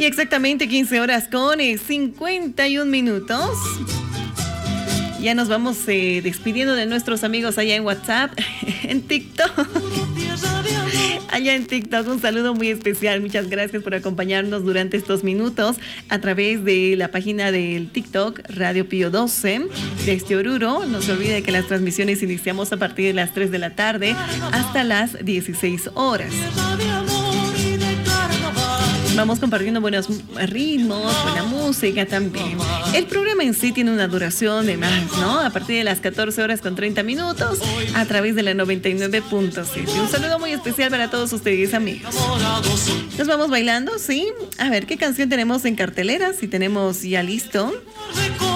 Y exactamente 15 horas con 51 minutos. Ya nos vamos despidiendo de nuestros amigos allá en WhatsApp, en TikTok. Allá en TikTok, un saludo muy especial. Muchas gracias por acompañarnos durante estos minutos a través de la página del TikTok Radio Pío 12 desde Oruro. No se olvide que las transmisiones iniciamos a partir de las 3 de la tarde hasta las 16 horas. Vamos compartiendo buenos ritmos, buena música también. El programa en sí tiene una duración de más, ¿no? A partir de las 14 horas con 30 minutos a través de la 99.7. Un saludo muy especial para todos ustedes, amigos. Nos vamos bailando, ¿sí? A ver, ¿qué canción tenemos en cartelera? Si tenemos ya listo.